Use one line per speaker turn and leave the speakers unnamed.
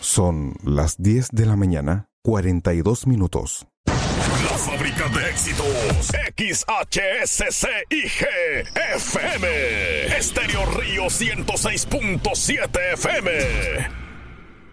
Son las 10 de la mañana, 42 minutos.
La fábrica de éxitos, XHSCIG FM, Estéreo Río 106.7 FM.